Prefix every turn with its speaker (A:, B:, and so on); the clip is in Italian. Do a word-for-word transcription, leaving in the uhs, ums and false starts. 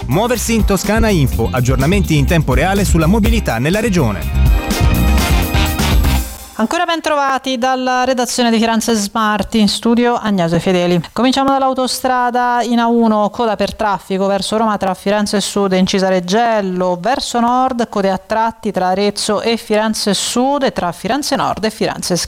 A: Muoversi in Toscana Info, aggiornamenti in tempo reale sulla mobilità nella regione.
B: Ancora ben trovati dalla redazione di Firenze Smart, in studio Agnese Fedeli. Cominciamo dall'autostrada in A uno, coda per traffico verso Roma tra Firenze Sud e Incisa Reggello, verso nord code a tratti tra Arezzo e Firenze Sud e tra Firenze Nord e Firenze